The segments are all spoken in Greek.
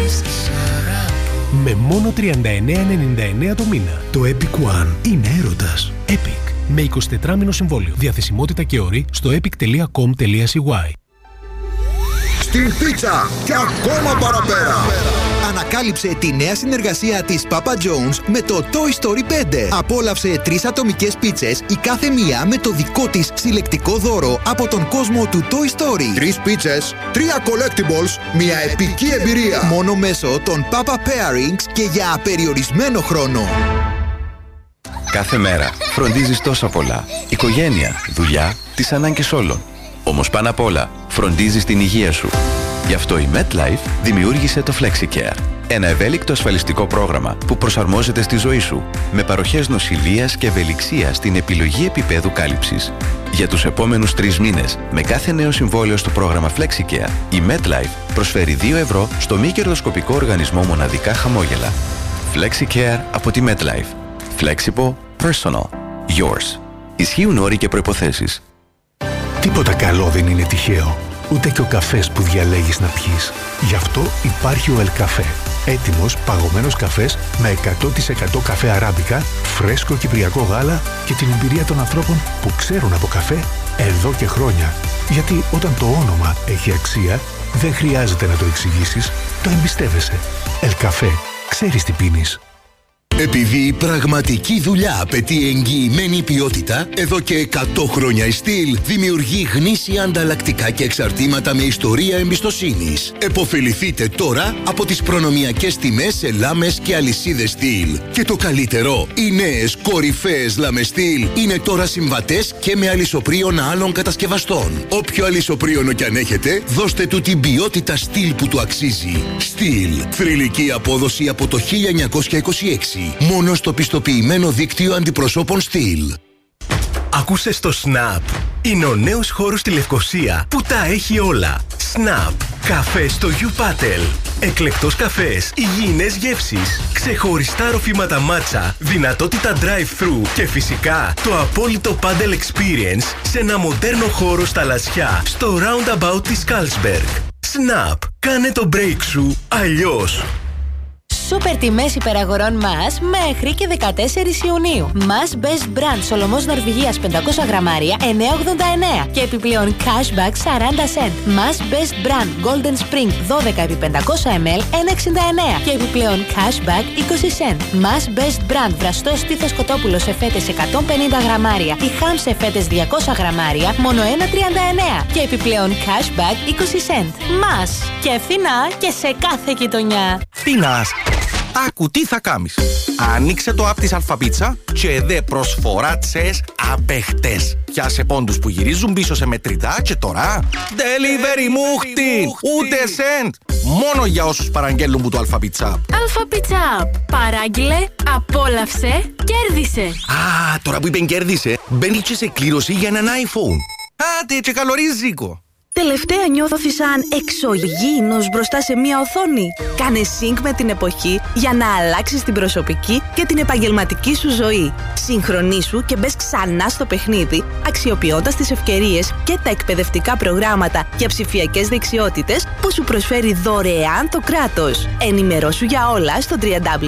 Με μόνο 39,99 το μήνα. Το Epic One είναι έρωτας. Epic. Με 24μηνο συμβόλαιο. Διαθεσιμότητα και όροι στο epic.com.cy. Στην πίτσα και ακόμα παραπέρα. Ανακάλυψε τη νέα συνεργασία της Papa John's με το Toy Story 5. Απόλαυσε 3 ατομικές πίτσες, η κάθε μία με το δικό της συλλεκτικό δώρο από τον κόσμο του Toy Story. 3 πίτσες, 3 collectibles, μια επική εμπειρία. Μόνο μέσω των Papa Pairings και για απεριορισμένο χρόνο. Κάθε μέρα φροντίζεις τόσα πολλά. Οικογένεια, δουλειά, τις ανάγκες όλων. Όμως πάνω απ' όλα φροντίζεις την υγεία σου. Γι' αυτό η MetLife δημιούργησε το FlexiCare. Ένα ευέλικτο ασφαλιστικό πρόγραμμα που προσαρμόζεται στη ζωή σου, με παροχές νοσηλείας και ευελιξία στην επιλογή επίπεδου κάλυψης. Για τους επόμενους 3 μήνες, με κάθε νέο συμβόλαιο στο πρόγραμμα FlexiCare, η MetLife προσφέρει 2 ευρώ στο μη κερδοσκοπικό οργανισμό μοναδικά χαμόγελα. FlexiCare από τη MetLife. Flexible, personal, yours. Ισχύουν όροι και προϋποθέσεις. Τίποτα καλό δεν είναι τυχαίο. Ούτε και ο καφές που διαλέγεις να πιείς. Γι' αυτό υπάρχει ο Ελκαφέ. Έτοιμος παγωμένος καφές με 100% καφέ αράμπικα, φρέσκο κυπριακό γάλα και την εμπειρία των ανθρώπων που ξέρουν από καφέ εδώ και χρόνια. Γιατί όταν το όνομα έχει αξία, δεν χρειάζεται να το εξηγήσεις, το εμπιστεύεσαι. Ελκαφέ. Ξέρεις τι πίνεις. Επειδή η πραγματική δουλειά απαιτεί εγγυημένη ποιότητα, εδώ και 100 χρόνια η Steel δημιουργεί γνήσια ανταλλακτικά και εξαρτήματα με ιστορία εμπιστοσύνης. Εποφεληθείτε τώρα από τις προνομιακές τιμές σε λάμες και αλυσίδες Steel. Και το καλύτερο, οι νέες κορυφαίες λάμες Steel είναι τώρα συμβατές και με αλυσοπρίωνα άλλων κατασκευαστών. Όποιο αλυσοπρίωνο κι αν έχετε, δώστε του την ποιότητα Steel που του αξίζει. Steel. Θρυλική απόδοση από το 1926. Μόνο στο πιστοποιημένο δίκτυο αντιπροσώπων Steel. Άκουσες το Snap. Είναι ο νέος χώρος στη Λευκοσία που τα έχει όλα. Snap. Καφέ στο Γιουπάτελ. Εκλεκτός καφές, υγιεινές γεύσεις, ξεχωριστά ροφήματα μάτσα, δυνατότητα drive-thru και φυσικά το απόλυτο Paddle Experience σε ένα μοντέρνο χώρο στα Λασιά, στο Roundabout της Carlsberg. Snap. Κάνε το break σου αλλιώς. Σούπερ τιμές υπεραγορών μας μέχρι και 14 Ιουνίου. Μας Best Brand Σολομός Νορβηγίας 500 γραμμάρια 9,89 και επιπλέον cashback 40 cent. Μας Best Brand Golden Spring 12 επί 500 ml 1,69 και επιπλέον cashback 20 cent. Μας Best Brand Βραστό στήθος κοτόπουλο σε φέτες 150 γραμμάρια ή χαμ σε φέτες 200 γραμμάρια μόνο 1,39 και επιπλέον cashback 20 cent. Μας και φθηνά και σε κάθε γειτονιά. Φθηνάς. Άκου τι θα κάνεις. Ανοίξε το app της Αλφαπίτσα και δε προσφορά τσες απεχτές. Πιάσε πόντους που γυρίζουν πίσω σε μετρητά και τώρα delivery μούχτη. Ούτε cent. Μόνο για όσους παραγγέλνουν που το Αλφαπίτσα. Αλφαπίτσα. Παράγγειλε, απόλαυσε, κέρδισε. Α, τώρα που είπεν κέρδισε, μπαίνει και σε κλήρωση για έναν iPhone. Άτε και καλορίζικο. Τελευταία νιώθω σαν εξωγήινος μπροστά σε μία οθόνη. Κάνε sync με την εποχή για να αλλάξεις την προσωπική και την επαγγελματική σου ζωή. Συγχρονίσου και μπες ξανά στο παιχνίδι, αξιοποιώντας τις ευκαιρίες και τα εκπαιδευτικά προγράμματα για ψηφιακές δεξιότητες που σου προσφέρει δωρεάν το κράτος. Ενημερώσου για όλα στο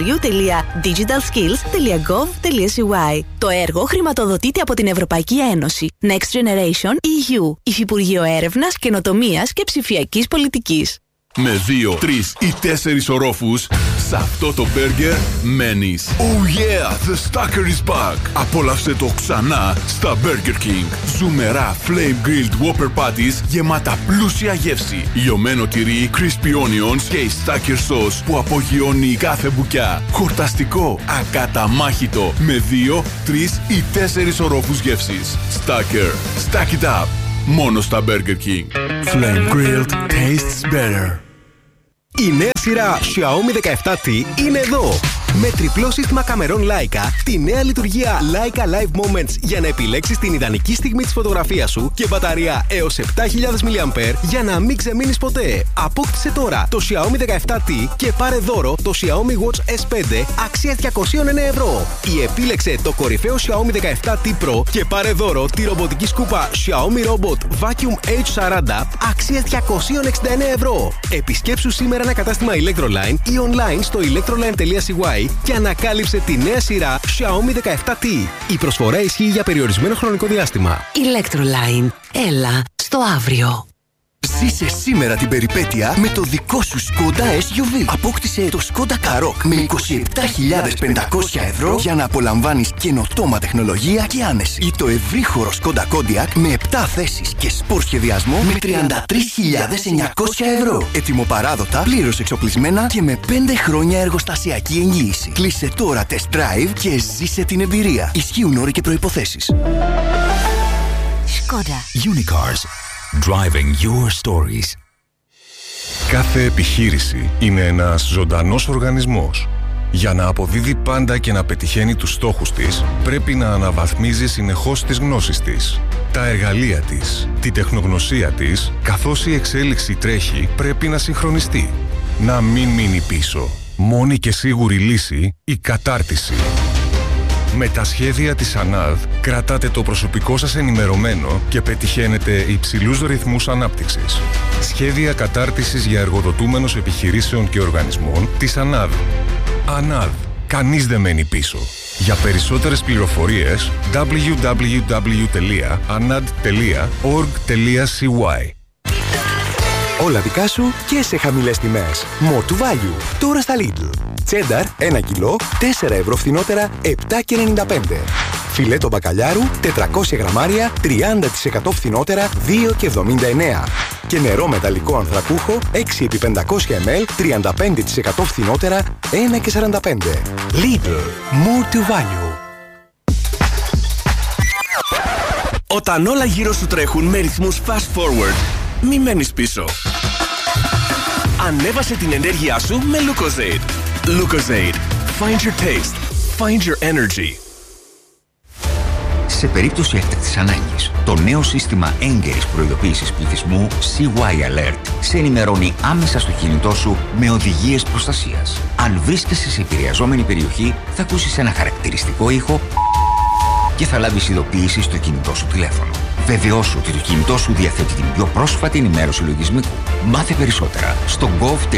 www.digitalskills.gov.cy. Το έργο χρηματοδοτείται από την Ευρωπαϊκή Ένωση. Next Generation EU. Υφυπουργείο Έρευνας, Καινοτομίας και Ψηφιακής Πολιτικής. Με 2, 3 ή 4 ορόφους, σε αυτό το μπέργκερ μένεις. Oh yeah, the Stacker is back. Απόλαυσε το ξανά στα Burger King. Ζουμερά flame grilled Whopper patties γεμάτα πλούσια γεύση. Λιωμένο τυρί, crispy onions και η Stacker sauce που απογειώνει κάθε μπουκιά. Χορταστικό, ακαταμάχητο, με 2, 3 ή 4 ορόφους γεύσης. Stacker, stack it up. Μόνο στα Burger King. Flame grilled tastes better. Η νέα σειρά Xiaomi 17T είναι εδώ. Με τριπλό σύστημα καμερών Leica, τη νέα λειτουργία Leica Live Moments για να επιλέξεις την ιδανική στιγμή της φωτογραφίας σου και μπαταρία έως 7000 mAh για να μην ξεμείνεις ποτέ. Απόκτησε τώρα το Xiaomi 17T και πάρε δώρο το Xiaomi Watch S5 αξίας 209€. Ή επίλεξε το κορυφαίο Xiaomi 17T Pro και πάρε δώρο τη ρομποτική σκούπα Xiaomi Robot Vacuum H40 αξίας 269€. Επισκέψου σήμερα ένα κατάστημα Electroline ή online στο electroline.cy και ανακάλυψε τη νέα σειρά Xiaomi 17T. Η προσφορά ισχύει για περιορισμένο χρονικό διάστημα. Electroline. Έλα στο αύριο. Ζήσε σήμερα την περιπέτεια με το δικό σου Skoda SUV. Απόκτησε το Skoda Karoq με 27.500€ για να απολαμβάνεις καινοτόμα τεχνολογία και άνεση. Ή το ευρύχωρο Skoda Kodiaq με 7 θέσεις και σπορ σχεδιασμό με 33.900€. Ετοιμοπαράδοτα, πλήρως εξοπλισμένα και με 5 χρόνια εργοστασιακή εγγύηση. Κλείσε τώρα test drive και ζήσε την εμπειρία. Ισχύουν όροι και προϋποθέσεις. Skoda. Unicars. Driving your stories. Κάθε επιχείρηση είναι ένας ζωντανός οργανισμός. Για να αποδίδει πάντα και να πετυχαίνει τους στόχους της, πρέπει να αναβαθμίζει συνεχώς τις γνώσεις της, τα εργαλεία της, τη τεχνογνωσία της, καθώς η εξέλιξη τρέχει, πρέπει να συγχρονιστεί. Να μην μείνει πίσω. Μόνη και σίγουρη λύση, η κατάρτιση. Με τα σχέδια της ΑΝΑΔ κρατάτε το προσωπικό σας ενημερωμένο και πετυχαίνετε υψηλούς ρυθμούς ανάπτυξης. Σχέδια κατάρτισης για εργοδοτούμενους επιχειρήσεων και οργανισμών της ΑΝΑΔ. ΑΝΑΔ. Κανείς δεν μένει πίσω. Για περισσότερες πληροφορίες www.anad.org.cy. Όλα δικά σου και σε χαμηλές τιμές. More to value. Τώρα στα Lidl. Τσένταρ 1 κιλό, 4€ φθηνότερα, 7,95. Φιλέτο μπακαλιάρου, 400 γραμμάρια, 30% φθηνότερα, 2,79. Και νερό μεταλλικό ανθρακούχο, 6x500 ml, 35% φθηνότερα, 1,45. Lidl. More to value. Όταν όλα γύρω σου τρέχουν με ρυθμούς fast forward, μη μένεις πίσω. Ανέβασε την ενέργειά σου με Lucozade. Lucozade. Find your taste. Find your energy. Σε περίπτωση έκτακτης ανάγκης, το νέο σύστημα έγκαιρης προειδοποίησης πληθυσμού CY Alert σε ενημερώνει άμεσα στο κινητό σου με οδηγίες προστασίας. Αν βρίσκεσαι σε επηρεαζόμενη περιοχή, θα ακούσεις ένα χαρακτηριστικό ήχο και θα λάβεις ειδοποίηση στο κινητό σου τηλέφωνο. Βεβαιώσου ότι το κινητό σου διαθέτει την πιο πρόσφατη ενημέρωση λογισμικού. Μάθε περισσότερα στο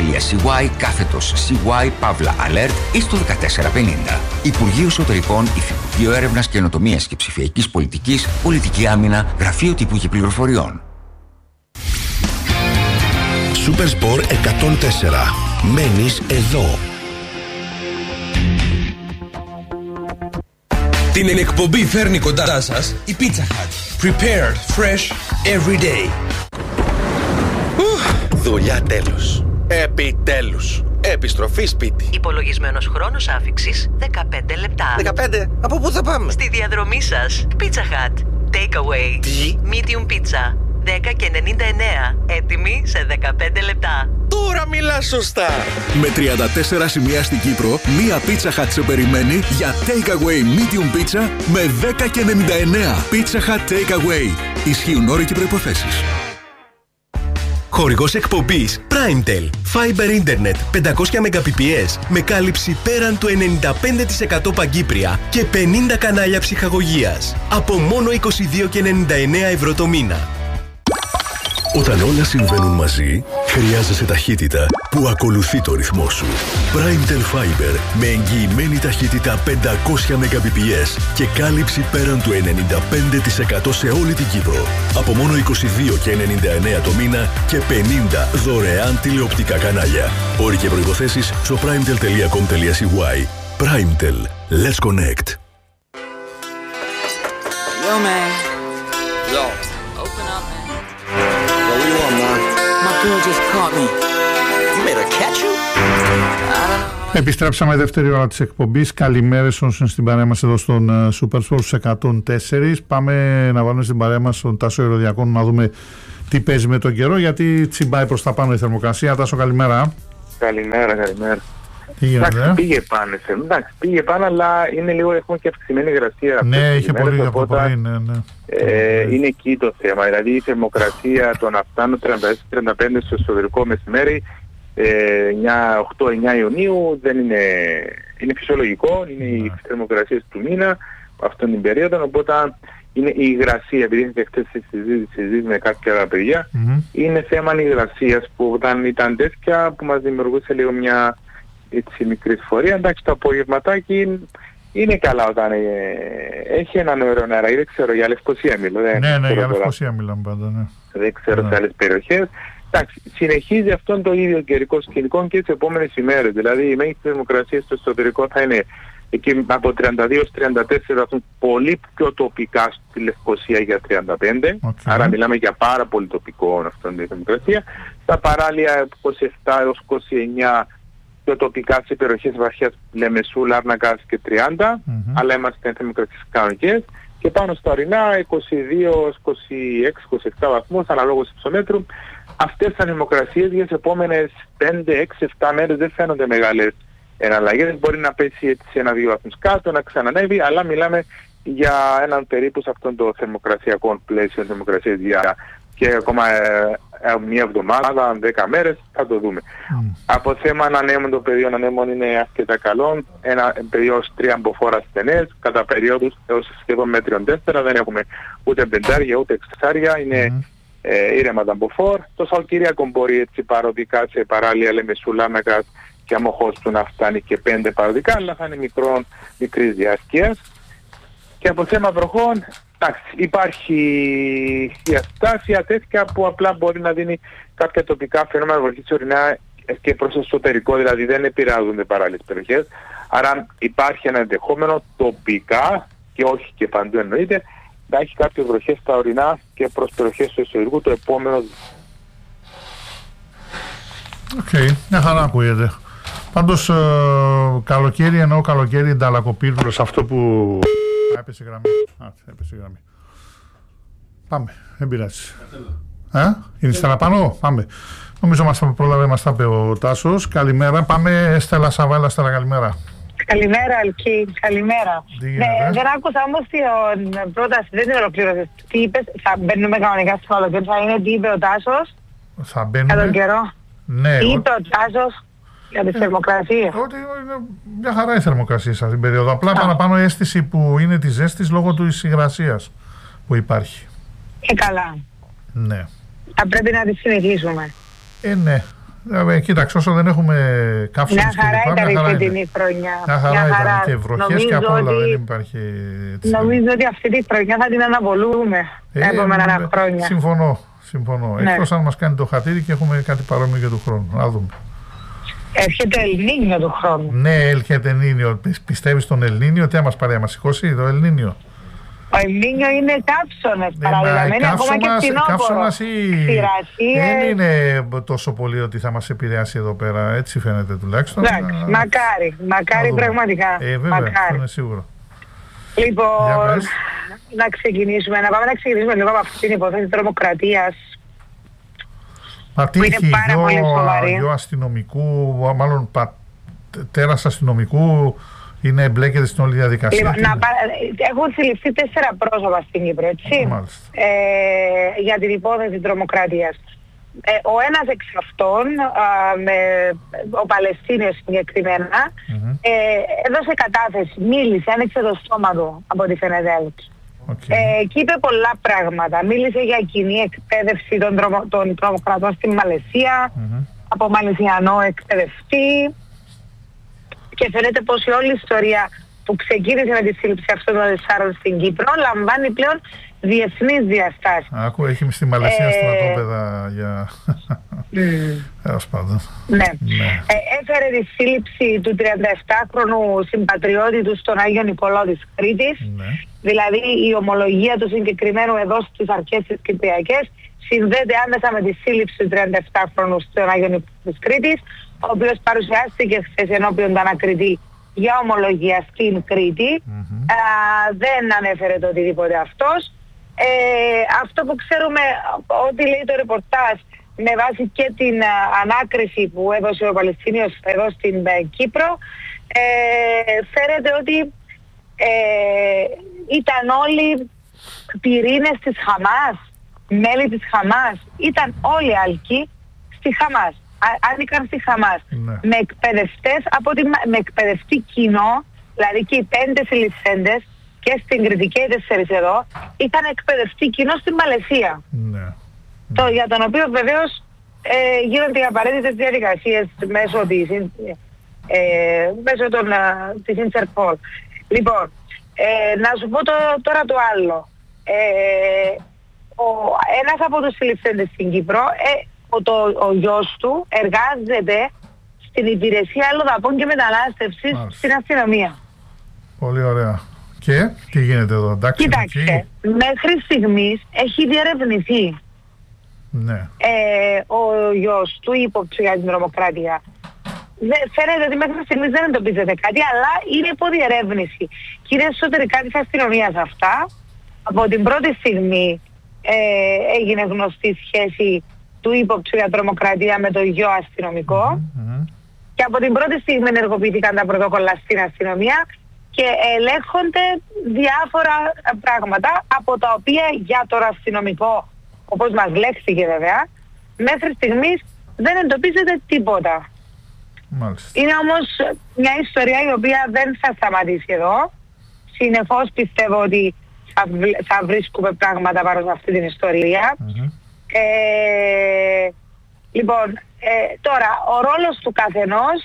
gov.cy/CY-alert ή στο 1450. Υπουργείο Εσωτερικών, Υφυπουργείο Έρευνας, Καινοτομίας και Ψηφιακής Πολιτικής, Πολιτική Άμυνα, Γραφείο Τύπου και Πληροφοριών. Supersport 104. Μένεις εδώ. Την εκπομπή φέρνει κοντά σας η Pizza Hut. Prepared fresh every day. Δουλειά τέλος. Επιτέλους. Επιστροφή σπίτι. Υπολογισμένος χρόνος άφιξης 15 λεπτά. 15? Από πού θα πάμε? Στη διαδρομή σας. Pizza Hut. Takeaway. Τι? Medium pizza. 10,99. Έτοιμη σε 15 λεπτά. Τώρα μιλάς σωστά. Με 34 σημεία στην Κύπρο, μία Pizza Hut σε περιμένει για Takeaway Medium Pizza με 10,99. Pizza Hut Takeaway. Ισχύουν όροι και προϋποθέσεις. Χορηγός εκπομπής PrimeTel. Fiber Internet 500 Mbps με κάλυψη πέραν του 95% παγκύπρια και 50 κανάλια ψυχαγωγίας. Από μόνο 22,99€ το μήνα. Όταν όλα συμβαίνουν μαζί, χρειάζεσαι ταχύτητα που ακολουθεί το ρυθμό σου. PrimeTel Fiber με εγγυημένη ταχύτητα 500 Mbps και κάλυψη πέραν του 95% σε όλη την Κύπρο. Από μόνο 22,99€ το μήνα και 50 δωρεάν τηλεοπτικά κανάλια. Όροι και προϋποθέσεις στο primetel.com.cy. PrimeTel. Let's connect. Yo, man. Yo. Open up, man. Yo, what you want, man? My girl just caught me. You made her catch you? Επιστρέψαμε δεύτερη ώρα της εκπομπής. Καλημέρες όσοι είναι στην παρέα μας εδώ στον Supersport 104. Πάμε να βάλουμε στην παρέα μας τον Τάσο Ηρωδιακόνο να δούμε τι παίζει με τον καιρό, γιατί τσιμπάει προς τα πάνω η θερμοκρασία. Τάσο, καλημέρα. Καλημέρα. Εντάξει, πήγε πάνω, αλλά είναι λίγο, έχουμε και αυξημένη υγρασία. Ναι, είχε πολύ από πρωί, ναι. Είναι εκεί το θέμα, δηλαδή η θερμοκρασία το να φτάνουν 36-35 στο εσωτερικό μεσημέρι 8-9 Ιουνίου δεν είναι φυσιολογικό, είναι οι θερμοκρασίες του μήνα αυτόν την περίοδο, οπότε είναι η υγρασία, επειδή είχατε χτες συζήτηση με κάποια παιδιά, είναι θέμα υγρασίας που όταν ήταν τέτοια που μας δημιουργούσε λίγο μια έτσι μικρή σφορία. Εντάξει, το απογευματάκι είναι καλά όταν έχει έναν ωραίο νερά, δεν ξέρω, για Λευκοσία μιλώ. Ναι, για Λευκοσία μιλάμε πάντα, ναι. Δεν ξέρω σε άλλες περιοχές. Εντάξει, συνεχίζει αυτόν το ίδιο καιρικό σκηνικό και τις επόμενες ημέρες. Δηλαδή η μέγιστη θερμοκρασία στο εσωτερικό θα είναι εκεί από 32-34 βαθμούς, πολύ πιο τοπικά στη Λευκοσία για 35. Άρα μιλάμε για πάρα πολύ τοπικό αυτόν τη θερμοκρασία. Στα παράλια 27 έως 29 πιο τοπικά σε περιοχές βαθιάς Λεμεσού, Λάρνακας και 30, αλλά είμαστε θερμοκρασίες κανονικές. Και πάνω στα ορεινά 22, 26, 27 βαθμούς αναλόγως υψομέτρου. Αυτές οι θερμοκρασίες για τις επόμενες 5, 6, 7 μέρες δεν φαίνονται μεγάλες εναλλαγές. Μπορεί να πέσει έτσι σε 1-2 βαθμούς κάτω, να ξανανεύει, αλλά μιλάμε για έναν περίπου σε αυτόν το θερμοκρασιακό πλαίσιο θερμοκρασίες για και ακόμα μια εβδομάδα, 10 μέρες, θα το δούμε. Από θέμα ανανέμων, το πεδίο ανανέμων είναι αρκετά καλό. Ένα πεδίο ως 3 αμποφόρα στενές, κατά περίοδους έως σχεδόν μέτριον 4, δεν έχουμε ούτε πεντάρια ούτε εξάρια, είναι ήρεμα τα αμποφόρ. Το Σαλκυριακό μπορεί έτσι παροδικά σε παράλια Λεμεσού, Λάρνακας και αμοχώς του να φτάνει και 5 παροδικά, αλλά θα είναι μικρής διάρκειας. Και από θέμα βροχών, εντάξει, υπάρχει η αστάθεια τέτοια που απλά μπορεί να δίνει κάποια τοπικά φαινόμενα βροχής ορεινά και προς το εσωτερικό, δηλαδή δεν επηρεάζονται παράλληλες περιοχές. Άρα υπάρχει ένα ενδεχόμενο τοπικά και όχι και παντού εννοείται να έχει κάποιες βροχές στα ορεινά και προς περιοχές του εσωτερικού το επόμενο. Οκ, μια χαρά ακούγεται. Πάντως καλοκαίρι, εννοώ καλοκαίρι Νταλακοπύρουλος, αυτό που έπεσε γραμμή. Πάμε, δεν πειράζει. Είναι στέλα πάνω, πάμε. Νομίζω μας πρόλαβε, μας τα είπε ο Τάσος. Καλημέρα, πάμε Στέλλα Σαββέλα. Στέλλα, καλημέρα. Καλημέρα Αλκή, καλημέρα. Δεν άκουσα όμως την πρόταση, δεν την ολοκλήρωσες. Τι είπες, θα μπαίνουμε κανονικά στο καλοκαίρι, θα είναι τι είπε ο Τάσος θα μπαίνουμε για τον καιρό. Ναι, τι είπε ο Τάσος για τις θερμοκρασίες. Ότι είναι μια χαρά η θερμοκρασία σε αυτήν την περίοδο. Απλά παραπάνω η αίσθηση που είναι της ζέστης λόγω της υγρασίας που υπάρχει. Καλά. Ναι. Θα πρέπει να τη συνεχίσουμε. Ναι. Κοίταξε, όσο δεν έχουμε καύσιμες και λοιπά, μια χαρά ήταν η χρονιά. Μια χαρά ήταν και βροχές και από όλα, δεν υπάρχει. Νομίζω ότι αυτή τη χρονιά θα την αναβολούμε τα επόμενα χρόνια. Συμφωνώ. Ναι. Εκτός αν μας κάνει το χατήρι και έχουμε κάτι παρόμοιο για του χρόνου. Να δούμε. Έρχεται Ελνίνιο του χρόνου. Ναι, έρχεται Ελνίνιο. Πιστεύεις στον Ελνίνιο, τι θα μας πάρει, μας σηκώσει το Ελνίνιο? Ο Ελνίνιο είναι καύσωνες παραλληλαμένοι, ακόμα και φθινόπωρο. Δεν είναι τόσο πολύ ότι θα μας επηρεάσει εδώ πέρα, έτσι φαίνεται τουλάχιστον. Εντάξει, μακάρι πραγματικά. Βέβαια, αυτό είναι σίγουρο. Λοιπόν, να ξεκινήσουμε λίγο από αυτή την υπόθεση τρομοκρατίας. Που είναι πάρα πολύ σοβαρή. Γιο αστυνομικού, μάλλον πατέρας αστυνομικού, εμπλέκεται στην όλη διαδικασία. Έχουν συλληφθεί 4 πρόσωπα στην Κύπρο, έτσι, για την υπόθεση τρομοκρατίας. Ο ένας εξ αυτών, ο Παλαιστίνιος συγκεκριμένα, έδωσε κατάθεση, μίλησε, άνοιξε το στόμα του από τη Φενεδέλ. Και είπε πολλά πράγματα. Μίλησε για κοινή εκπαίδευση των τρομοκρατών στην Μαλαισία, από μαλαισιανό εκπαιδευτή, και φαίνεται πως η όλη ιστορία που ξεκίνησε με τη σύλληψη αυτών των 4 στην Κύπρο λαμβάνει πλέον διεθνείς διαστάσεις. Έχει στη Μαλαισία στρατόπεδα για... Έως πάντων. Ναι. Έφερε τη σύλληψη του 37χρονου συμπατριώτη του στον Άγιο Νικολάου της Κρήτης. Δηλαδή η ομολογία του συγκεκριμένου εδώ στις αρχές της Κυπριακές συνδέεται άμεσα με τη σύλληψη του 37χρονου στον Άγιο Νικολάου της Κρήτης, ο οποίος παρουσιάστηκε χθες ενώπιον του ανακριτή για ομολογία στην Κρήτη. Δεν ανέφερε το οτιδήποτε αυτός. Αυτό που ξέρουμε, ό,τι λέει το ρεπορτάζ, με βάση και την ανάκριση που έδωσε ο Παλαιστίνιος εδώ στην Κύπρο, φαίνεται ότι ήταν όλοι πυρήνες της Χαμάς, μέλη της Χαμάς, ήταν όλοι άλκοι στη Χαμάς, άνοικαν στη Χαμάς, με εκπαιδευτές, με εκπαιδευτή κοινό, δηλαδή και οι 5 συλληφθέντες και στην Κρήτη και οι 4 εδώ, ήταν εκπαιδευτή κοινό στην Μαλαισία. Για τον οποίο βεβαίως γίνονται οι απαραίτητες διαδικασίες μέσω της Interpol. Λοιπόν, να σου πω τώρα το άλλο. Ένας από τους συλληφθέντες στην Κύπρο, ο γιος του εργάζεται στην υπηρεσία αλλοδαπών και μετανάστευσης στην αστυνομία. Πολύ ωραία. Και τι γίνεται εδώ, εντάξει? Κοιτάξτε, μέχρι στιγμής έχει διερευνηθεί. Ναι. Ο γιος του ύποπτου για την τρομοκρατία. Φαίνεται ότι μέχρι στιγμής δεν εντοπίζεται κάτι, αλλά είναι υποδιερεύνηση. Και είναι εσωτερικά της αστυνομίας αυτά. Από την πρώτη στιγμή έγινε γνωστή σχέση του ύποπτου για τρομοκρατία με το γιο αστυνομικό. Και από την πρώτη στιγμή ενεργοποιήθηκαν τα πρωτόκολλα στην αστυνομία και ελέγχονται διάφορα πράγματα, από τα οποία για το αστυνομικό, όπως μας λέχθηκε βέβαια, μέχρι στιγμής δεν εντοπίζεται τίποτα. Μάλιστα. Είναι όμως μια ιστορία η οποία δεν θα σταματήσει εδώ. Συνεχώς πιστεύω ότι θα βρίσκουμε πράγματα πάνω σε αυτή την ιστορία. Λοιπόν, τώρα, ο ρόλος του καθενός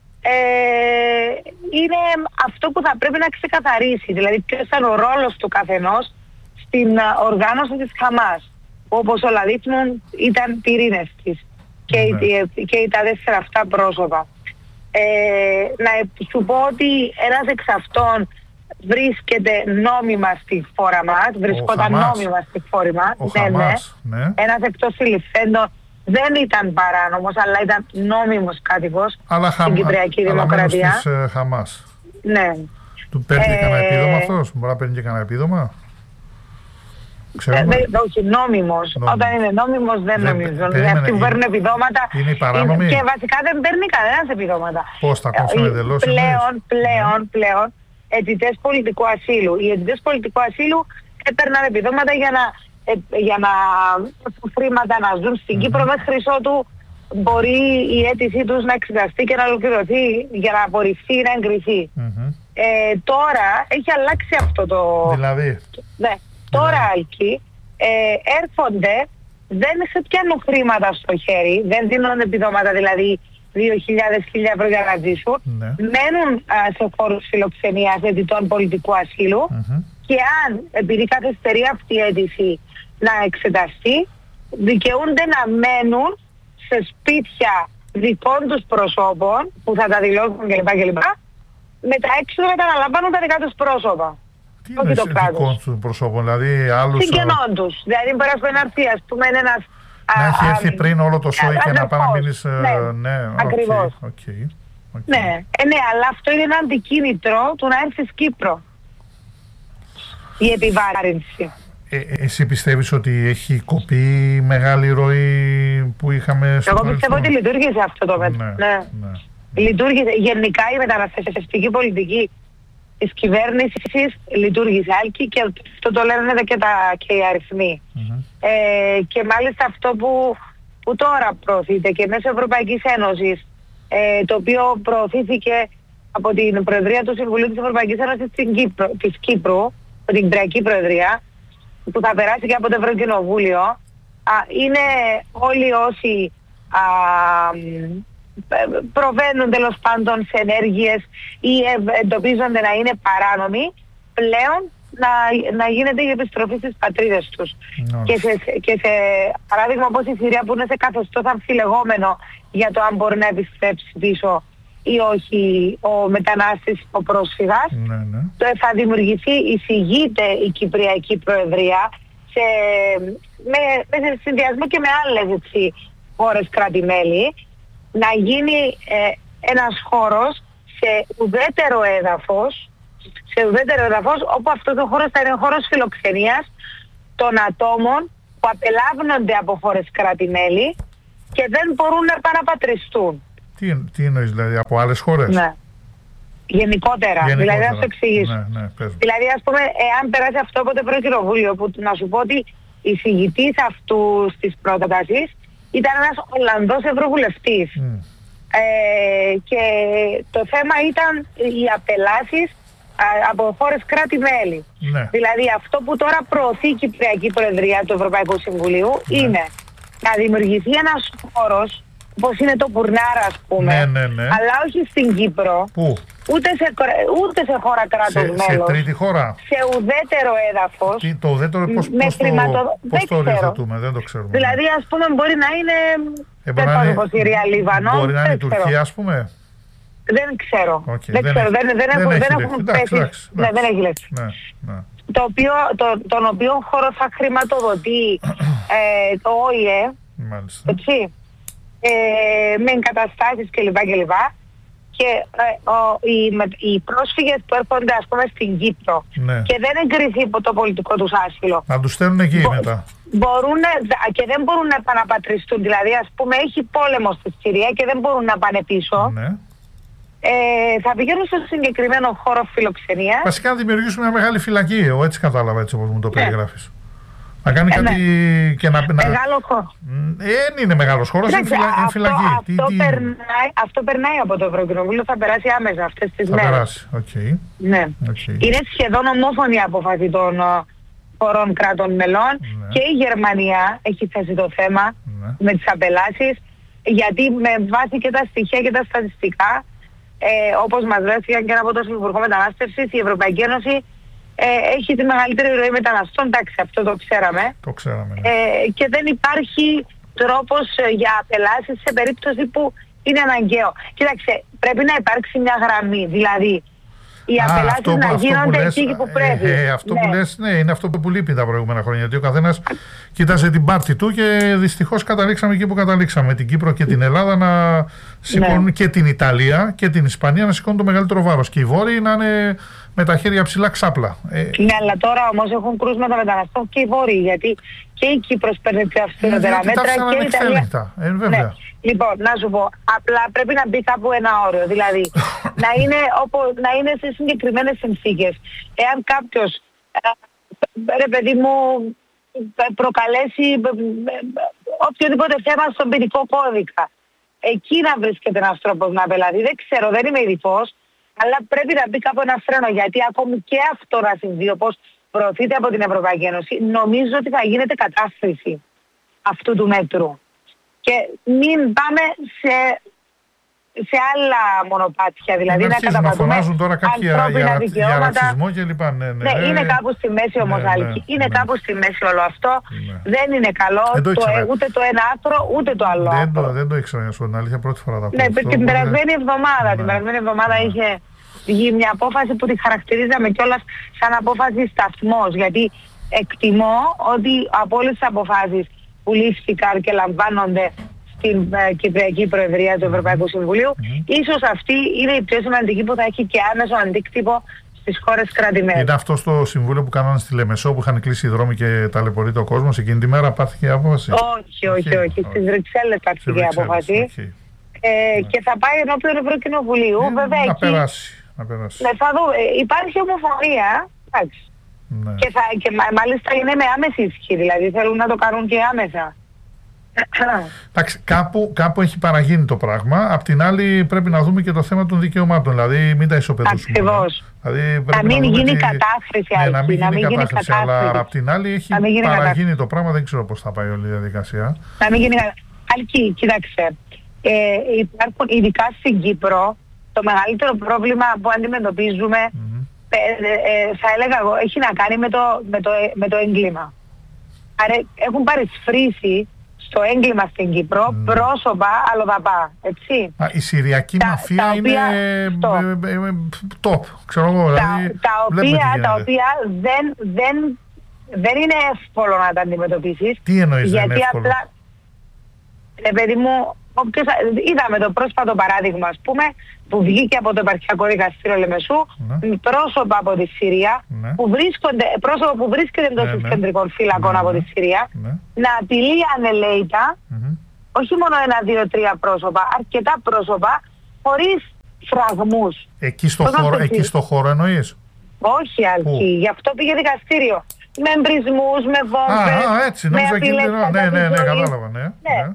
είναι αυτό που θα πρέπει να ξεκαθαρίσει. Δηλαδή, ποιος ήταν ο ρόλος του καθενός στην οργάνωση της Χαμάς. Όπως όλα δείχνουν, ήταν πυρήνες της και τα 4 αυτά πρόσωπα. Να σου πω ότι ένας εξ αυτών βρίσκεται νόμιμα στη χώρα μας, βρισκόταν νόμιμα στη χώρα μας. Ναι. Ένας εκτός συλληφθέντων δεν ήταν παράνομος, αλλά ήταν νόμιμος κάτοικος στην Κυπριακή Δημοκρατία. Αλλά της Χαμάς. Ναι. Του παίρνει και κανένα επίδομα αυτός? Μπορεί να παίρνει και κανένα επίδομα? Όχι, νόμιμος. Όταν είναι νόμιμος δεν νομίζω. Αυτοί που παίρνουν επιδόματα και βασικά δεν παίρνει κανένας επιδόματα. Πώς τα κόψαμε εντελώς? Πλέον αιτητές πολιτικού ασύλου. Οι αιτητές πολιτικού ασύλου έπαιρναν επιδόματα για να χρήματα να ζουν στην Κύπρο, μέχρι ότου μπορεί η αίτησή τους να εξεταστεί και να ολοκληρωθεί για να απορριφθεί ή να εγκριθεί. Τώρα έχει αλλάξει αυτό το... Δηλαδή? Ναι. Τώρα άλλοι έρχονται, δεν σε πιάνουν χρήματα στο χέρι, δεν δίνουν επιδόματα, δηλαδή 2.000 ευρώ για να ζήσουν, μένουν σε χώρους φιλοξενίας αιτητών πολιτικού ασύλου και αν, επειδή καθυστερεί αυτή η αίτηση να εξεταστεί, δικαιούνται να μένουν σε σπίτια δικών τους προσώπων που θα τα δηλώσουν κλπ. Με τα έξοδα να τα αναλαμβάνουν τα δικά τους πρόσωπα. Τι είναι δικών τους προσώπων, δηλαδή άλλους... Συγγενών τους. Δηλαδή μπορεί να έρθει, ας πούμε, ένας... Να έχει έρθει πριν όλο το σόι και να πάει να μείνεις... Ναι, ακριβώς. Ναι, αλλά αυτό είναι ένα αντικίνητρο του να έρθεις Κύπρο. Η επιβάρυνση. Εσύ πιστεύεις ότι έχει κοπεί μεγάλη ροή που είχαμε στο Εγώ πιστεύω ότι λειτουργήσε αυτό το μέτρο. Ναι. Λειτουργήσε. Γενικά η μεταναστευτική πολιτική της κυβέρνησης λειτουργήσε άλκη και αυτό το λένε και οι αριθμοί. Και μάλιστα αυτό που τώρα προωθείται και μέσω Ευρωπαϊκής Ένωσης, το οποίο προωθήθηκε από την Προεδρία του Συμβουλίου της Ευρωπαϊκής Ένωσης της Κύπρου, από την Κυπριακή Προεδρία, που θα περάσει και από το Ευρωκοινοβούλιο, είναι όλοι όσοι προβαίνουν τέλος πάντων σε ενέργειες ή εντοπίζονται να είναι παράνομοι, πλέον να γίνεται η επιστροφή στις πατρίδες τους. Και σε παράδειγμα όπως η Συρία, που είναι σε καθεστώς αμφιλεγόμενο για το αν μπορεί να επιστρέψει πίσω ή όχι ο μετανάστης, ο πρόσφυγας, θα δημιουργηθεί, εισηγείται η Κυπριακή Προεδρία με συνδυασμό και με άλλες χώρες κράτη-μέλη, να γίνει ένας χώρος σε ουδέτερο έδαφος, όπου αυτός ο χώρος θα είναι χώρος φιλοξενίας των ατόμων που απελάβνονται από χώρες κράτη-μέλη και δεν μπορούν να επαναπατριστούν. Τι εννοείς, δηλαδή, από άλλες χώρες? Ναι. Γενικότερα. Δηλαδή, να σου εξηγήσω. Ναι, δηλαδή, ας πούμε, εάν περάσει αυτό από το Ευρωκοινοβούλιο, που να σου πω ότι η συγητής αυτού της πρότασης ήταν ένας Ολλανδός ευρωβουλευτής. Και το θέμα ήταν οι απελάσεις από χώρες κράτη-μέλη. Ναι. Δηλαδή, αυτό που τώρα προωθεί η Κυπριακή Προεδρία του Ευρωπαϊκού Συμβουλίου είναι να δημιουργηθεί ένας χώρος, όπως είναι το Πουρνάρα, ας πούμε, αλλά όχι στην Κύπρο. Πού? Ούτε σε χώρα κράτος μέλος. Σε τρίτη χώρα. Σε ουδέτερο έδαφος. Το ουδέτερο πώς το οριοθετούμε, δεν το ξέρουμε. Δηλαδή, ας πούμε, μπορεί να είναι... δεν πάω πω Συρία, Λίβανο. Μπορεί να είναι η Τουρκία, ας πούμε. Δεν ξέρω. Δεν έχουν πέσει. Ναι, δεν έχει λέξει. Τον οποίο χώρο θα χρηματοδοτεί το ΟΗΕ. Έτσι. Με εγκαταστάσεις κλπ. Και οι πρόσφυγες που έρχονται, ας πούμε, στην Κύπρο και δεν εγκριθεί το πολιτικό τους άσυλο, να τους στέλνουν εκεί μετά. Και δεν μπορούν να επαναπατριστούν. Δηλαδή, ας πούμε, έχει πόλεμο στη Συρία και δεν μπορούν να πάνε πίσω. Θα πηγαίνουν στο συγκεκριμένο χώρο φιλοξενίας. Βασικά να δημιουργήσουμε μια μεγάλη φυλακή. Εγώ έτσι κατάλαβα, έτσι όπως μου το περιγράφεις. Να κάνει κάτι και να... Μεγάλο χώρο. Δεν είναι μεγάλος χώρος, είναι φυλακή. Αυτό περνάει από το Ευρωκοινοβούλιο, θα περάσει άμεσα αυτές τις μέρες. Θα περάσει, Ναι. Είναι σχεδόν ομόφωνη η απόφαση των χωρών κράτων μελών και η Γερμανία έχει θέσει το θέμα με τις απελάσεις, γιατί με βάση και τα στοιχεία και τα στατιστικά, όπως μας βρέθηκαν και από το Υπουργό Μετανάστευσης, η Ευρωπαϊκή Ένωση έχει τη μεγαλύτερη ροή μεταναστών. Εντάξει, αυτό το ξέραμε. Και δεν υπάρχει τρόπος για απελάσεις σε περίπτωση που είναι αναγκαίο. Κοίταξε, πρέπει να υπάρξει μια γραμμή. Δηλαδή, οι απελάσεις να γίνονται εκεί που πρέπει. Αυτό που λες, είναι αυτό που λείπει τα προηγούμενα χρόνια. Γιατί ο καθένας κοίταζε την πάρτη του και δυστυχώς καταλήξαμε εκεί που καταλήξαμε. Την Κύπρο και την Ελλάδα να σηκώνουν και την Ιταλία και την Ισπανία να σηκώνουν το μεγαλύτερο βάρος. Και οι Βόρειοι να είναι με τα χέρια ψηλά ξάπλα. Ναι, αλλά τώρα όμως έχουν κρούσματα μεταναστών και οι Βόρειοι. Γιατί και η Κύπρος παίρνει πιο αυστηρότερα μέτρα και η Ιταλία. Βέβαια. Λοιπόν, να σου πω, απλά πρέπει να μπει κάπου ένα όριο. Δηλαδή, να είναι σε συγκεκριμένες συνθήκες. Εάν κάποιος, ρε παιδί μου, προκαλέσει οποιοδήποτε θέμα στον ποινικό κώδικα, εκεί να βρίσκεται ένας τρόπος να απελαθεί. Δεν ξέρω, δεν είμαι ειδικός, αλλά πρέπει να μπει κάπου ένα φρένο, γιατί ακόμη και αυτό να συμβεί, όπως προωθείται από την Ευρωπαϊκή Ένωση, νομίζω ότι θα γίνεται κατάσχεση αυτού του μέτρου. Και μην πάμε σε άλλα μονοπάτια, δηλαδή να καταπατούμε ανθρώπινα δικαιώματα. Ναι, είναι κάπου στη μέση όμως, Άλκη. Είναι κάπου στη μέση όλο αυτό. Δεν είναι καλό ούτε το ένα άκρο, ούτε το άλλο άκρο. Δεν το ήξερα, για την αλήθεια, πρώτη φορά τα ακούω. Ναι, την περασμένη εβδομάδα είχε βγει μια απόφαση που τη χαρακτηρίζαμε κιόλας σαν απόφαση σταθμός, γιατί εκτιμώ ότι από όλες τις αποφάσεις που λήφθηκαν και λαμβάνονται στην Κυπριακή Προεδρία του Ευρωπαϊκού Συμβουλίου, ίσως αυτή είναι η πιο σημαντική που θα έχει και άμεσο αντίκτυπο στις χώρες κράτη-μέλη. Είναι αυτό στο συμβούλιο που κάνανε στη Λεμεσό, που είχαν κλείσει οι δρόμοι και ταλαιπωρείται ο κόσμος? Εκείνη τη μέρα πάρθηκε η απόφαση? Όχι. Στις Βρυξέλλες πάρθηκε η απόφαση. Και θα πάει ενώπιον Ευρωκοινοβουλίου. Βέβαια να περάσει. Θα δούμε. Υπάρχει ομοφωνία. Ναι. Και μάλιστα είναι με άμεση ισχύ, δηλαδή θέλουν να το κάνουν και άμεσα. Εντάξει, κάπου έχει παραγίνει το πράγμα. Απ' την άλλη πρέπει να δούμε και το θέμα των δικαιωμάτων, δηλαδή μην τα ισοπεδώσουμε. Ακριβώς. Δηλαδή, να μην γίνει κατάχρηση. Να μην γίνει κατάχρηση, αλλά απ' την άλλη έχει παραγίνει το πράγμα, δεν ξέρω πώς θα πάει όλη η διαδικασία. Να μην γίνει κατάχρηση. Κοίταξε, υπάρχουν ειδικά στην Κύπρο το μεγαλύτερο πρόβλημα που αντιμετωπίζουμε, θα έλεγα εγώ, έχει να κάνει με το έγκλημα. Άρα έχουν παρισφρήσει στο έγκλημα στην Κύπρο πρόσωπα αλλοδαπά, έτσι. Η Συριακή μαφία είναι top, ξέρω εγώ. Τα οποία δεν είναι εύκολο να τα αντιμετωπίσεις. Τι εννοείς δεν είναι εύκολο? Γιατί απλά, παιδί μου, είδαμε το πρόσφατο παράδειγμα, ας πούμε, που βγήκε από το Επαρχιακό Δικαστήριο Λεμεσού, πρόσωπα από τη Συρία, πρόσωπα που βρίσκεται εντός των κεντρικών φύλακων από τη Συρία, να απειλεί ανελαίητα όχι μόνο 1, 2, 3 πρόσωπα, αρκετά πρόσωπα, χωρίς φραγμούς. Εκεί στο χώρο εννοείς? Όχι, Αλκή. Γι' αυτό πήγε δικαστήριο. Με εμπρισμούς, με βόμβες, έτσι, με απειλές. Ναι, κατάλαβα, ναι.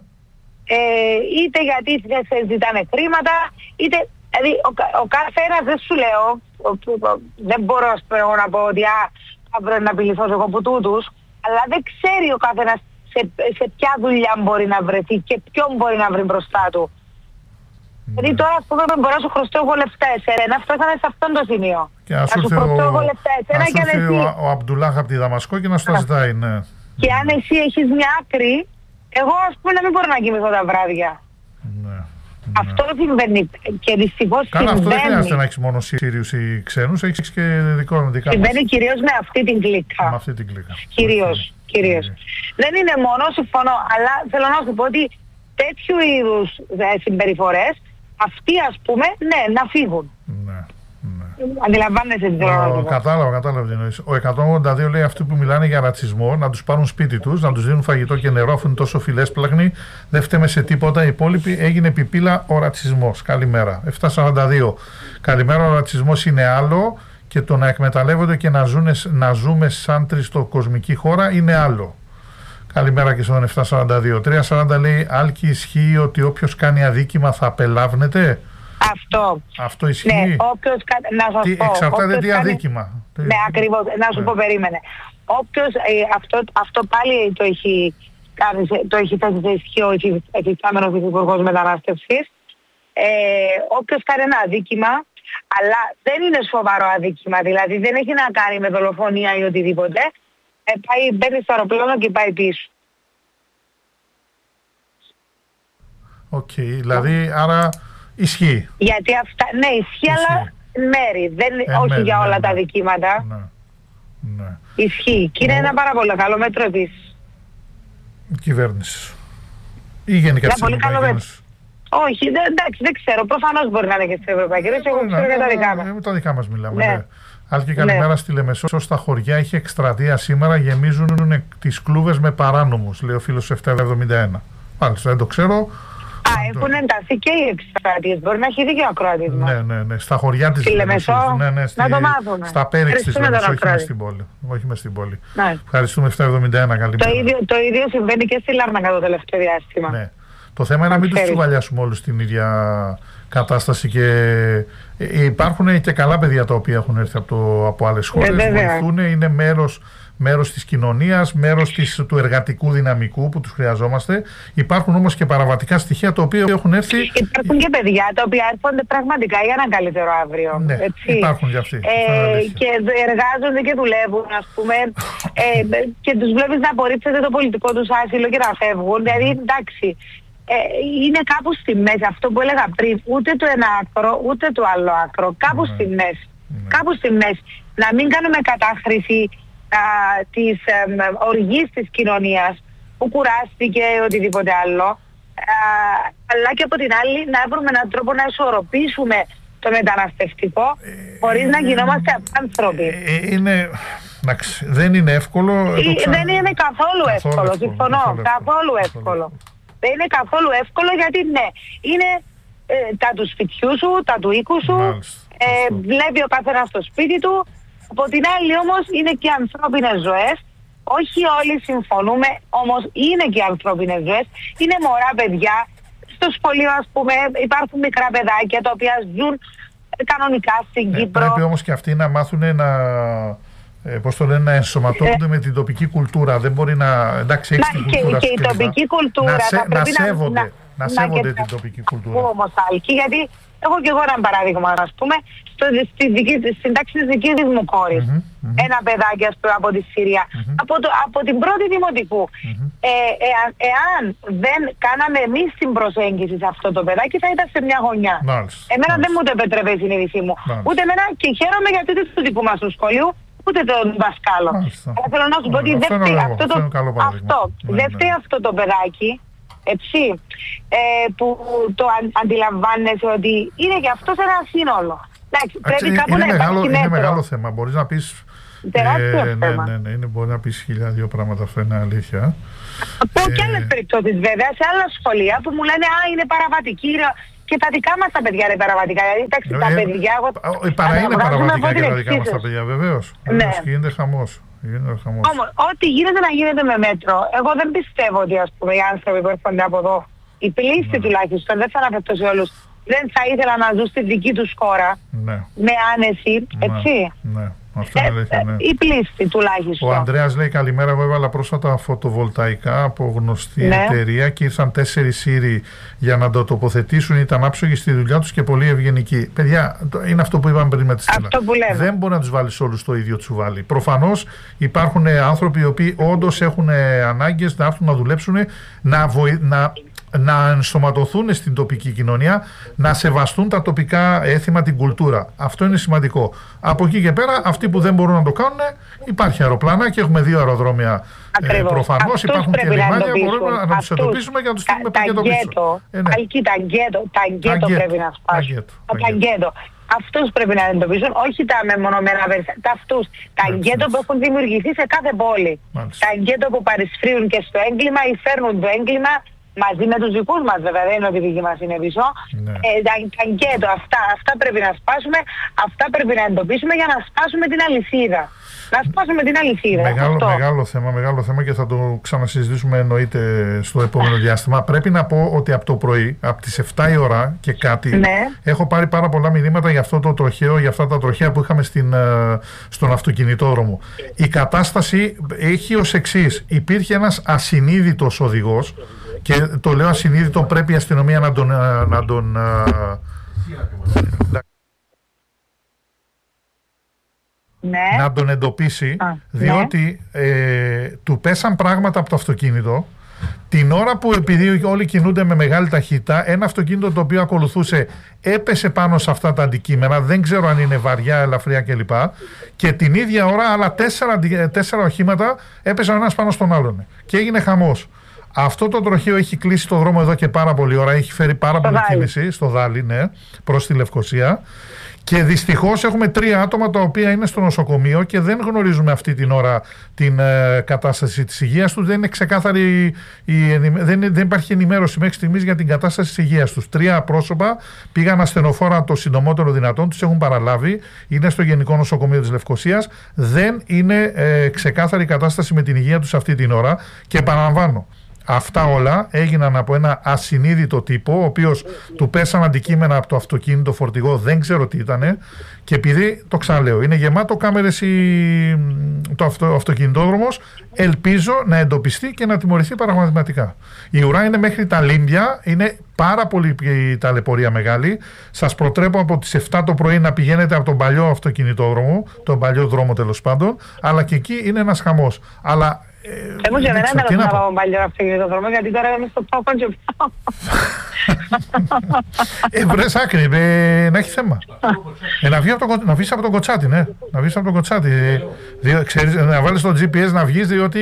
Είτε γιατί ζητάνε χρήματα, είτε... Δηλαδή, ο κάθε ένας, δεν σου λέω, δεν μπορώ να πω ότι θα πρέπει να απειληθώ εγώ από τούτους, αλλά δεν ξέρει ο καθένας σε ποια δουλειά μπορεί να βρεθεί και ποιον μπορεί να βρει μπροστά του. Δηλαδή τώρα, ας πούμε, μπορώ να σου χρωστώ εγώ λεφτά εσένα, φτάσαμε σε αυτόν το σημείο. Και να σου έρθει ο Αμπτουλάχ από τη Δαμασκό και να σου τα ζητάει, ναι. Και αν εσύ έχεις μια άκρη, εγώ ας πούμε να μην μπορώ να κοιμηθώ τα βράδια. Αυτό συμβαίνει και δυστυχώς συμβαίνει. Αυτό δεν χρειάζεται να έχεις μόνο Σύριους ή ξένους, έχεις και δικά μας. Συμβαίνει κυρίως με αυτή την κλίκα. Με αυτή την κλίκα. Κυρίως. Δεν είναι μόνο, συμφωνώ, αλλά θέλω να σου πω ότι τέτοιου είδους συμπεριφορές, αυτοί ας πούμε, ναι, να φύγουν. Αντιλαμβάνεσαι την ερώτηση. Κατάλαβα τι εννοείς. Ο 182 λέει αυτοί που μιλάνε για ρατσισμό να τους πάρουν σπίτι τους, να τους δίνουν φαγητό και νερό, αφού είναι τόσο φιλέσπλαχνοι, δεν φταίμε σε τίποτα. Οι υπόλοιποι έγινε πιπίλα ο ρατσισμός. Καλημέρα. 742. Καλημέρα, ο ρατσισμός είναι άλλο και το να εκμεταλλεύονται και να ζούμε σαν τριστοκοσμική χώρα είναι άλλο. Καλημέρα και στον 742. 340 λέει Άλκη, ισχύει ότι όποιος κάνει αδίκημα θα απελάβνεται? Αυτό ισχύει. Ναι, όποιος, να σας πω. Εξαρτάται τι αδίκημα. Ναι, ακριβώς. Να σου πω, περίμενε. Όποιος, αυτό πάλι το έχει θέσει σε ισχύ ο εφιστάμενος Υπουργός Μετανάστευσης. Όποιος κάνει ένα αδίκημα, αλλά δεν είναι σοβαρό αδίκημα, δηλαδή δεν έχει να κάνει με δολοφονία ή οτιδήποτε, μπαίνει στο αεροπλάνο και πάει πίσω. Οκ, δηλαδή άρα ισχύει. Γιατί αυτά, ναι, ισχύει, αλλά μέρη, όχι για όλα τα δικήματα. Ναι. Ισχύει. Και είναι ένα πάρα πολύ καλό μέτρο επίσης. Κυβέρνηση. Ή γενικά της Ευρωπαϊκής Ένωσης. Όχι, εντάξει, δεν ξέρω. Προφανώς μπορεί να είναι και στην Ευρωπαϊκή Ένωση. Εγώ ξέρω για τα δικά μας. Τα δικά μας μιλάμε. Ναι. Άλκη, καλημέρα στη Λεμεσό. Στα χωριά είχε εκστρατεία σήμερα. Γεμίζουν τις κλούβες με παράνομους, λέει ο φίλος 771. Μάλιστα, δεν το ξέρω. Έχουν ενταθεί και οι εκστρατείες. Μπορεί να έχει δίκιο ο ακροατής μας. Ναι. Στα χωριά της Λεμεσό. Να το μάθουμε. Στα πέριξ της Λεμεσό, όχι μες στην πόλη. Ευχαριστούμε 771. Καλημέρα. Το ίδιο συμβαίνει και στη Λάρνακα το τελευταίο διάστημα. Ναι. Το θέμα είναι να μην τους τσουβαλιάσουμε όλους στην ίδια κατάσταση και υπάρχουν και καλά παιδιά τα οποία έχουν έρθει από άλλες χώρες, βοηθούν, είναι μέρος της κοινωνίας, μέρος του εργατικού δυναμικού που τους χρειαζόμαστε. Υπάρχουν όμως και παραβατικά στοιχεία τα οποία έχουν έρθει. Υπάρχουν και παιδιά τα οποία έρχονται πραγματικά για ένα καλύτερο αύριο. Ναι, υπάρχουν και αυτοί. Και εργάζονται και δουλεύουν, ας πούμε, και τους βλέπεις να απορρίψετε το πολιτικό τους άσυλο και να φεύγουν. Δηλαδή, εντάξει. Είναι κάπου στη μέση, αυτό που έλεγα πριν, ούτε το ένα άκρο ούτε το άλλο άκρο, κάπου στη μέση. Κάπου στη μέση. Να μην κάνουμε κατάχρηση της οργής της κοινωνίας που κουράστηκε οτιδήποτε άλλο, αλλά και από την άλλη να βρούμε έναν τρόπο να ισορροπήσουμε το μεταναστευτικό χωρίς να γινόμαστε απάνθρωποι. Δεν είναι εύκολο. Δεν είναι καθόλου εύκολο, συμφωνώ, καθόλου εύκολο. Δεν είναι καθόλου εύκολο γιατί ναι, είναι τα του σπιτιού σου, τα του οίκου σου, βλέπει ο καθένας στο σπίτι του. Από την άλλη όμως είναι και ανθρώπινες ζωές. Όχι όλοι συμφωνούμε, όμως είναι και ανθρώπινες ζωές. Είναι μωρά παιδιά. Στο σχολείο, ας πούμε, υπάρχουν μικρά παιδάκια τα οποία ζουν κανονικά στην Κύπρο. Πρέπει όμως και αυτοί να μάθουν να ενσωματώνονται με την τοπική κουλτούρα. Δεν μπορεί να. Εντάξει, έχεις την κουλτούρα και η τοπική κουλτούρα θα πρέπει να σέβονται την τοπική κουλτούρα. Όμως, Άλκη, γιατί έχω και εγώ ένα παράδειγμα, ας πούμε, στην τάξη της δικής μου κόρης. Ένα παιδάκι, ας πούμε, από τη Συρία, από την πρώτη δημοτικού. Εάν δεν κάναμε εμείς την προσέγγιση σε αυτό το παιδάκι, θα ήταν σε μια γωνιά. Εμένα δεν μου το επέτρεπε η συνείδησή μου. Ούτε εμένα, και χαίρομαι γιατί ούτε του δικού μας του σχολείου, ούτε τον δασκάλο. Αλλά θέλω να σου πω ότι δεν φταίει αυτό το παιδάκι, έτσι, που το αντιλαμβάνεσαι ότι είναι και αυτό σε ένα σύνολο. Εντάξει, πρέπει κάπου να υπάρχει μέτρο. Είναι μεγάλο θέμα. Μπορείς να πεις Τεράστιο θέμα. Ναι, μπορεί να πει 1002 πράγματα, αυτό είναι αλήθεια. Από και άλλες περιπτώσεις βέβαια, σε άλλα σχολεία που μου λένε είναι παραβατική. Και τα δικά μας τα παιδιά είναι παραβατικά. Δηλαδή, εντάξει, τα παιδιά. Είναι παραβατικά και τα δικά μας τα παιδιά, βεβαίως. Ναι. Γίνεται χαμός. Όμως, ό,τι γίνεται να γίνεται με μέτρο. Εγώ δεν πιστεύω ότι οι άνθρωποι που έρχονται από εδώ, οι πλήστοι τουλάχιστον, δεν θα αναφερθώ σε όλους, δεν θα ήθελαν να ζουν στη δική τους χώρα με άνεση, έτσι. Ναι. Αυτό είναι αλήθεια, ναι. Η πλήστη τουλάχιστον. Ο Ανδρέας λέει καλημέρα, εγώ έβαλα πρόσφατα φωτοβολταϊκά από γνωστή εταιρεία και ήρθαν 4 Σύριοι για να το τοποθετήσουν, ήταν άψογοι στη δουλειά τους και πολύ ευγενικοί. Παιδιά, είναι αυτό που είπαμε πριν με τη Στέλλα. Δεν μπορεί να τους βάλεις όλους το ίδιο τσουβάλι. Προφανώς υπάρχουν άνθρωποι οι οποίοι όντως έχουν ανάγκες να έρθουν να δουλέψουν, να ενσωματωθούν στην τοπική κοινωνία, να σεβαστούν τα τοπικά έθιμα, την κουλτούρα. Αυτό είναι σημαντικό. Από εκεί και πέρα, αυτοί που δεν μπορούν να το κάνουν, υπάρχει αεροπλάνα και έχουμε 2 αεροδρόμια. Προφανώς υπάρχουν και λιμάνια, μπορούμε να τους εντοπίσουμε και να τους στείλουμε πακέτο πίσω. Τα γκέτο πρέπει να σπάσουν. Τα γκέτο. Αυτούς πρέπει να εντοπίσουν, όχι τα μεμονωμένα περιστατικά. Τα γκέτο που έχουν δημιουργηθεί σε κάθε πόλη. Τα γκέτο που παρισφρίουν και στο έγκλημα ή φέρνουν το έγκλημα. Μαζί με τους δικούς μας βέβαια, δεν είναι ότι η δική μας είναι πίσω. Τα γκέτο, αυτά πρέπει να σπάσουμε, αυτά πρέπει να εντοπίσουμε για να σπάσουμε την αλυσίδα. Να σπάσουμε την αλυσίδα. Μεγάλο θέμα και θα το ξανασυζητήσουμε εννοείται στο επόμενο διάστημα. Πρέπει να πω ότι από το πρωί, από τις 7 η ώρα και κάτι, έχω πάρει πάρα πολλά μηνύματα για αυτό το τροχαίο, για αυτά τα τροχαία που είχαμε στον αυτοκινητόδρομο. Η κατάσταση έχει ως εξής. Υπήρχε ένας ασυνείδητος οδηγός. Και το λέω ασυνείδητο, πρέπει η αστυνομία να τον εντοπίσει, διότι του πέσαν πράγματα από το αυτοκίνητο την ώρα που, επειδή όλοι κινούνται με μεγάλη ταχύτητα, ένα αυτοκίνητο το οποίο ακολουθούσε έπεσε πάνω σε αυτά τα αντικείμενα, δεν ξέρω αν είναι βαριά, ελαφριά κλπ. Και την ίδια ώρα άλλα 4 οχήματα έπεσαν ο ένας πάνω στον άλλον και έγινε χαμός. Αυτό το τροχαίο έχει κλείσει το δρόμο εδώ και πάρα πολλή ώρα. Έχει φέρει πάρα πολλή κίνηση στο Δάλι, προς τη Λευκοσία. Και δυστυχώς έχουμε 3 άτομα τα οποία είναι στο νοσοκομείο και δεν γνωρίζουμε αυτή την ώρα την κατάσταση της υγείας τους. Δεν είναι ξεκάθαρη, δεν υπάρχει ενημέρωση μέχρι στιγμής για την κατάσταση της υγείας τους. 3 πρόσωπα πήγαν ασθενοφόρα το συντομότερο δυνατόν, τους έχουν παραλάβει, είναι στο Γενικό Νοσοκομείο της Λευκοσίας. Δεν είναι ξεκάθαρη κατάσταση με την υγεία τους αυτή την ώρα και επαναλαμβάνω. Αυτά όλα έγιναν από ένα ασυνείδητο τύπο, ο οποίος του πέσαν αντικείμενα από το αυτοκίνητο φορτηγό, δεν ξέρω τι ήτανε, και επειδή, το ξαναλέω, είναι γεμάτο κάμερες το αυτοκινητόδρομος, ελπίζω να εντοπιστεί και να τιμωρηθεί πραγματικά. Η ουρά είναι μέχρι τα Λίμπια, είναι πάρα πολύ ταλαιπωρία μεγάλη. Σας προτρέπω από τις 7 το πρωί να πηγαίνετε από τον παλιό αυτοκινητόδρομο, τον παλιό δρόμο τέλος πάντων, αλλά και εκεί είναι ένας χαμός. Αλλά εγώ για μένα δεν θα πάω παλιό αυτοκινητόδρομο, γιατί τώρα είμαι στο πάω και πάω. Βρες άκρη, να έχει θέμα. Να βγεις από τον κοτσάτι, να βγεις από τον κοτσάτι. Να βάλεις το GPS να βγεις, διότι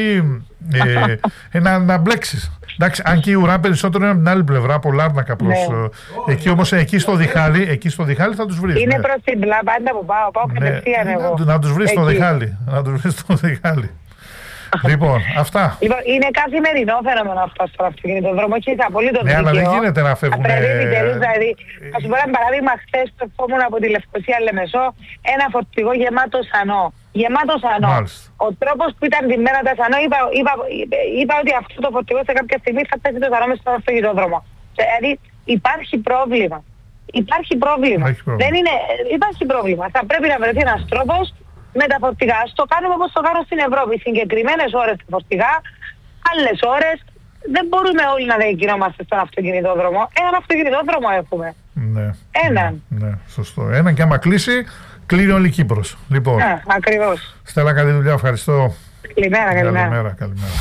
να μπλέξεις. Εντάξει, αν και η ουρά περισσότερο είναι από την άλλη πλευρά, από Λάρνακα προς. Εκεί όμως, εκεί στο Διχάλη θα τους βρεις. Είναι προς την πάντα που πάω κατευθείαν εγώ. Να τους βρεις στο Διχάλη. Λοιπόν, αυτά. Λοιπόν, είναι καθημερινό φαινόμενο αυτό στο αυτοκινητοδρόμο και είναι απολύτως δίκαιο. Ναι, αλλά δεν γίνεται να φεύγουν. Δηλαδή, θα σου πω ένα παράδειγμα, χθες που ερχόμουν από τη Λευκοσία Λεμεσό, ένα φορτηγό γεμάτο σανό. Ο τρόπος που ήταν τη μέρα τα σανό, είπα ότι αυτό το φορτηγό σε κάποια στιγμή θα πέσει το σανό μες στον αυτοκινητόδρομο. Δηλαδή, υπάρχει πρόβλημα. Υπάρχει πρόβλημα. Θα πρέπει να βρεθεί ένας τρόπος με τα φορτηγά. Το κάνουμε όπως το κάνουμε στην Ευρώπη. Συγκεκριμένες ώρες τα φορτηγά, άλλες ώρες. Δεν μπορούμε όλοι να διακινόμαστε στον αυτοκινητόδρομο. Έναν αυτοκινητόδρομο έχουμε. Ναι. Έναν. Ναι, σωστό. Έναν και άμα κλείσει, κλείνει όλη η Κύπρος. Λοιπόν. Ακριβώς. Στέλλα, καλή δουλειά. Ευχαριστώ. Καλημέρα.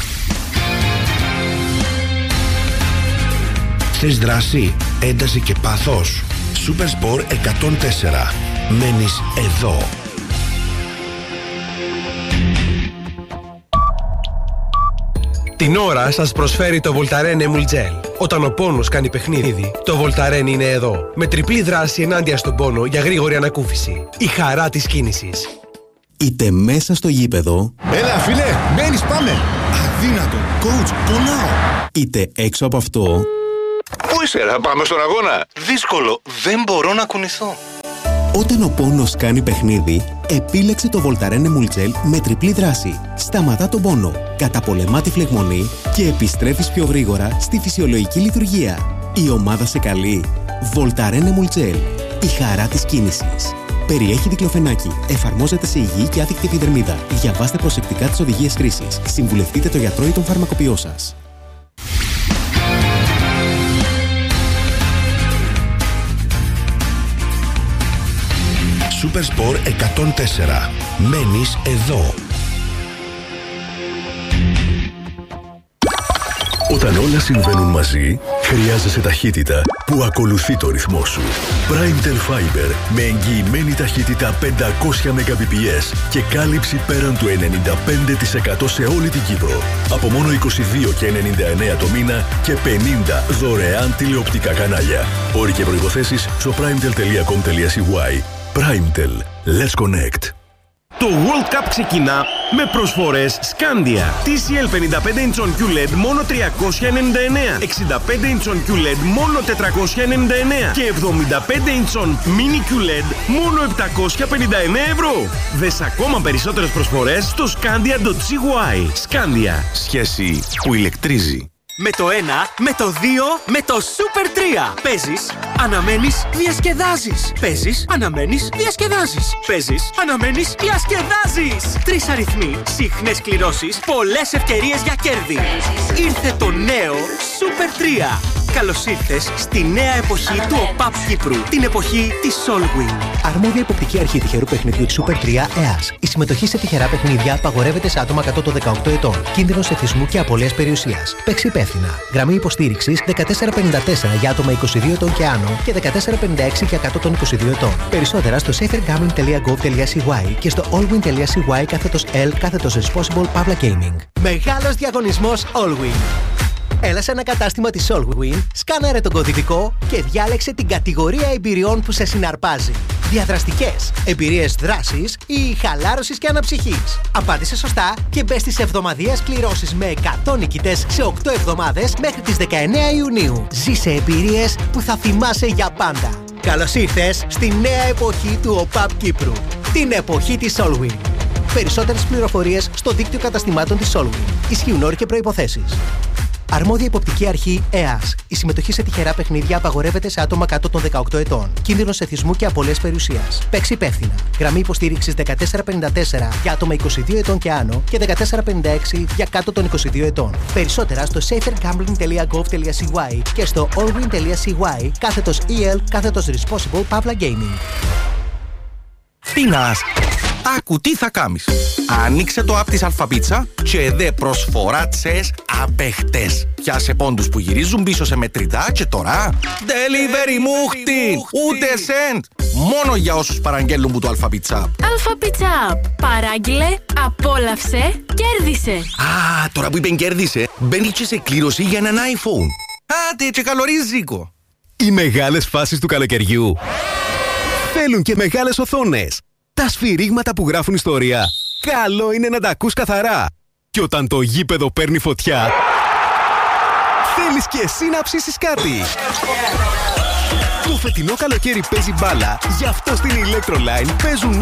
Θες δράση, ένταση και πάθος. Super Sport 104. Μένεις εδώ. Την ώρα σας προσφέρει το Voltaren Emul Gel. Όταν ο πόνος κάνει παιχνίδι, το Voltaren είναι εδώ. Με τριπλή δράση ενάντια στον πόνο για γρήγορη ανακούφιση. Η χαρά της κίνησης. είτε μέσα στο γήπεδο. Έλα φίλε, μπαίνεις, πάμε. Αδύνατο, coach, πονάω. Είτε έξω από αυτό. Πού είσαι ρε, πάμε στον αγώνα. Δύσκολο, δεν μπορώ να κουνηθώ. Όταν ο πόνος κάνει παιχνίδι, επίλεξε το Voltaren Emulgel με τριπλή δράση. Σταματά τον πόνο, καταπολεμά τη φλεγμονή και επιστρέφεις πιο γρήγορα στη φυσιολογική λειτουργία. Η ομάδα σε καλεί. Voltaren Emulgel, η χαρά της κίνησης. Περιέχει δικλοφενάκι. Εφαρμόζεται σε υγιή και άθικτη επιδερμίδα. Διαβάστε προσεκτικά τις οδηγίες χρήσης. Συμβουλευτείτε το γιατρό ή τον φαρμακοποιό σας. Supersport 104. Μένεις εδώ. Όταν όλα συμβαίνουν μαζί, χρειάζεσαι ταχύτητα που ακολουθεί το ρυθμό σου. Primetel Fiber με εγγυημένη ταχύτητα 500 Mbps και κάλυψη πέραν του 95% σε όλη την Κύπρο. Από μόνο 22,99 το μήνα και 50 δωρεάν τηλεοπτικά κανάλια. Όροι και προϋποθέσεις στο primetel.com.cy. Primetel. Let's connect. Το World Cup ξεκινά με προσφορές Scandia. TCL 55 inch QLED μόνο 399. 65 inch QLED μόνο 499. Και 75 inch Mini QLED μόνο 759 ευρώ. Δες ακόμα περισσότερες προσφορές στο scandia.cy. Scandia. Σχέση που ηλεκτρίζει. Με το 1, με το 2, με το Super 3. Παίζεις, αναμένεις, διασκεδάζεις. Παίζεις, αναμένεις, διασκεδάζεις. Παίζεις, αναμένεις, διασκεδάζεις. 3 αριθμοί, συχνές κληρώσεις, πολλές ευκαιρίες για κέρδη. Ήρθε το νέο Super 3. Καλώς ήρθες στη νέα εποχή του ΟΠΑΠ Κύπρου. Την εποχή της Solwing. Αρμόδια υποπτική αρχή τυχερού παιχνιδιού της Super 3 ΕΑΣ. Η συμμετοχή σε τυχερά παιχνίδια απαγορεύεται σε άτομα κάτω των 18 ετών. Κίνδυνος εθισμού και απώλειας περιουσίας. Παίξει υπεύθυνα. Γραμμή υποστήριξης 1454 για άτομα 22 ετών και άνω και 1456 για κάτω των 22 ετών. Περισσότερα στο safergambling.gov.cy και στο allwin.cy/L/responsible Pavla Gaming. Μεγάλος διαγωνισμός Allwin. Έλα σε ένα κατάστημα της Solwing, σκάναρε τον κωδικό και διάλεξε την κατηγορία εμπειριών που σε συναρπάζει. Διαδραστικές, εμπειρίες δράσης ή χαλάρωσης και αναψυχής. Απάντησε σωστά και μπες στις εβδομαδιαίες κληρώσεις με 100 νικητές σε 8 εβδομάδες μέχρι τις 19 Ιουνίου. Ζήσε εμπειρίες που θα θυμάσαι για πάντα. Καλώς ήρθες στη νέα εποχή του ΟΠΑΠ Κύπρου. Την εποχή της Solwing. Περισσότερες πληροφορίες στο δίκτυο καταστημάτων της Solwing. Ισχύουν όροι και προϋποθέσεις. Αρμόδια υποπτική αρχή ΕΑΣ. Η συμμετοχή σε τυχερά παιχνίδια απαγορεύεται σε άτομα κάτω των 18 ετών. Κίνδυνος εθισμού και απώλειας περιουσίας. Παίξει υπεύθυνα. Γραμμή υποστήριξης 1454 για άτομα 22 ετών και άνω και 1456 για κάτω των 22 ετών. Περισσότερα στο safergambling.gov.cy και στο allwin.cy/EL/responsible Pavla Gaming. Τίνας, άκου τι θα κάνεις. Άνοιξε το app της Αλφαπίτσα και δε προσφορά τσες απεχτές. Πιάσε πόντους που γυρίζουν πίσω σε μετρητά και τώρα delivery μούχτη, ούτε σεντ. Μόνο για όσους παραγγέλνουν που το Αλφαπίτσα. Αλφαπίτσα, παράγγειλε, απόλαυσε, κέρδισε. Α, τώρα που είπεν κέρδισε, μπαίνει και σε κλήρωση για έναν iPhone. Άτε και καλορίζικο. Οι μεγάλες φάσεις του καλοκαιριού θέλουν και μεγάλες οθόνες. Τα σφυρίγματα που γράφουν ιστορία, καλό είναι να τα ακούς καθαρά. Και όταν το γήπεδο παίρνει φωτιά, θέλεις και εσύ να ψήσεις κάτι. Το φετινό καλοκαίρι παίζει μπάλα, γι' αυτό στην Electroline παίζουν